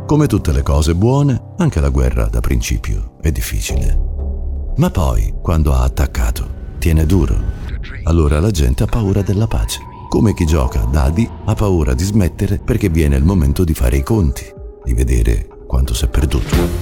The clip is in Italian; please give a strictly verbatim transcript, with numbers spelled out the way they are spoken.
Come tutte le cose buone, anche la guerra da principio è difficile. Ma poi, quando ha attaccato, tiene duro. Allora la gente ha paura della pace. Come chi gioca a dadi ha paura di smettere perché viene il momento di fare i conti, di vedere quanto si è perduto.